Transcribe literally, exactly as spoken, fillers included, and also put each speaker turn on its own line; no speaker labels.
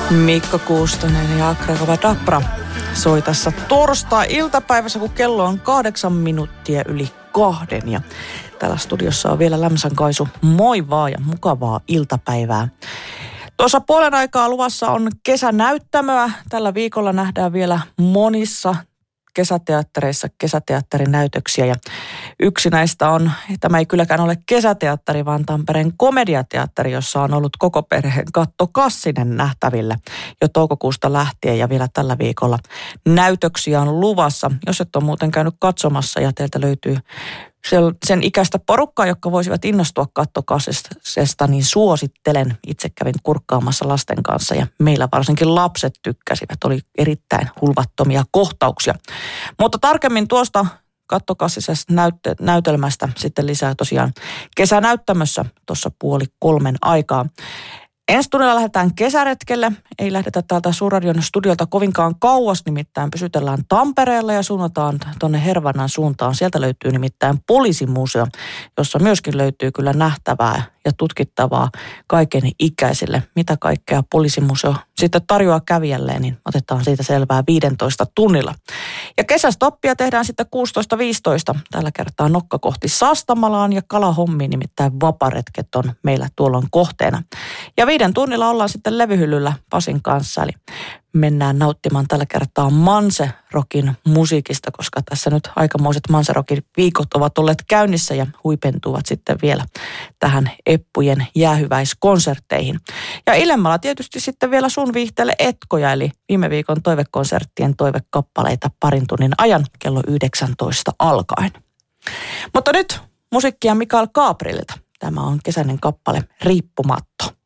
Mikko Kuustonen ja Akrakova soi tässä torstai-iltapäivässä, kun kello on kahdeksan minuuttia yli kahden. Ja täällä studiossa on vielä Lämsän Kaisu. Moi vaan ja mukavaa iltapäivää. Tuossa puolen aikaa luvassa on kesänäyttämöä. Tällä viikolla nähdään vielä monissa kesäteattereissa kesäteatterinäytöksiä. Ja yksi näistä on, tämä ei kylläkään ole kesäteatteri, vaan Tampereen komediateatteri, jossa on ollut koko perheen Katto Kassinen nähtävillä jo toukokuusta lähtien ja vielä tällä viikolla näytöksiä on luvassa. Jos et ole muuten käynyt katsomassa ja teiltä löytyy sen ikäistä porukkaa, jotka voisivat innostua Katto Kassisesta, niin suosittelen. Itse kävin kurkkaamassa lasten kanssa ja meillä varsinkin lapset tykkäsivät. Oli erittäin hulvattomia kohtauksia. Mutta tarkemmin tuosta Katto Kassisesta näytte- näytelmästä sitten lisää tosiaan kesänäyttämössä tuossa puoli kolmen aikaa. Ensi tunnilla lähdetään kesäretkelle. Ei lähdetä täältä Suurradion studiolta kovinkaan kauas, nimittäin pysytellään Tampereella ja suunnataan tuonne Hervannan suuntaan. Sieltä löytyy nimittäin poliisimuseo, jossa myöskin löytyy kyllä nähtävää ja tutkittavaa kaiken ikäisille. Mitä kaikkea poliisimuseo sitten tarjoaa kävijälleen, niin otetaan siitä selvää viidentoista tunnilla. Ja kesästoppia tehdään sitten kuusitoista viisitoista. Tällä kertaa nokka kohti Sastamalaan ja kalahommiin, nimittäin vaparetket on meillä tuolloin kohteena. Ja viiden tunnilla ollaan sitten levyhyllyllä Pasin kanssa, eli mennään nauttimaan tällä kertaa Manse-rockin musiikista, koska tässä nyt aikamoiset Manse-rockin viikot ovat olleet käynnissä ja huipentuvat sitten vielä tähän Eppujen jäähyväiskonsertteihin. Ja ilemmalla tietysti sitten vielä sun viihteelle etkoja, eli viime viikon toivekonserttien toivekappaleita parin tunnin ajan kello yhdeksäntoista alkaen. Mutta nyt musiikkia Mikael Gabrielilta. Tämä on kesäinen kappale Riippumatto.